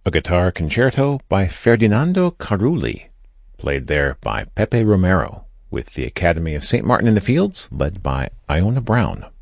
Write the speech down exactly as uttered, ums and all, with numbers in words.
a guitar concerto by Ferdinando Carulli, played there by Pepe Romero, with the Academy of Saint Martin in the Fields, led by Iona Brown.